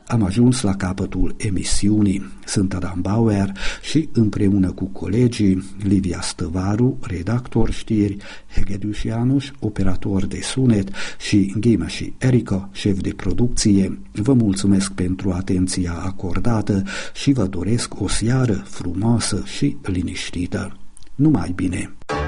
Am ajuns la capătul emisiunii. Sunt Adam Bauer și împreună cu colegii Livia Stăvaru, redactor știri, Hegedus János, operator de sunet și Ghima și Erica, șef de producție, vă mulțumesc pentru atenția acordată și vă doresc o seară frumoasă și liniștită. Numai bine!